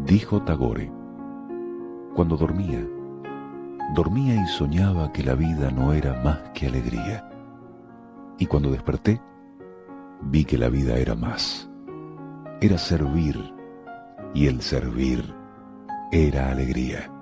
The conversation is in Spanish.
Dijo Tagore: cuando dormía y soñaba que la vida no era más que alegría. Y cuando desperté, vi que la vida era más. Era servir, y el servir era alegría.